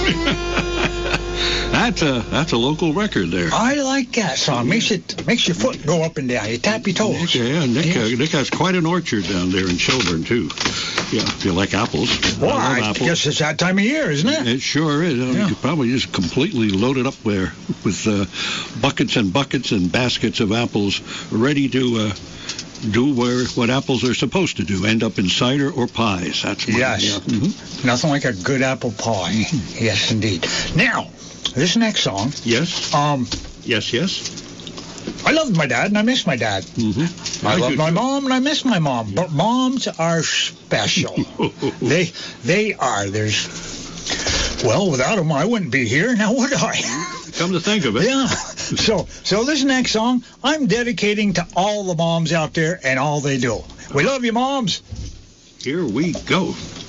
That's a local record there. I like that song. Makes your foot go up and down. You tap your toes. Yeah, Nick has quite an orchard down there in Shelburne, too. Yeah, if you like apples. Well, I guess it's that time of year, isn't it? It sure is. You could probably just completely load it up there with buckets and buckets and baskets of apples ready to do what apples are supposed to do, end up in cider or pies. That's mine. Yes. Yeah. Mm-hmm. Nothing like a good apple pie. Yes, indeed. Now, this next song. Yes. Yes. I loved my dad and I miss my dad. Mm-hmm. I love my mom and I miss my mom. But moms are special. They are. Well, without them I wouldn't be here. Now would I? Come to think of it. Yeah. So this next song I'm dedicating to all the moms out there and all they do. We love you, moms. Here we go.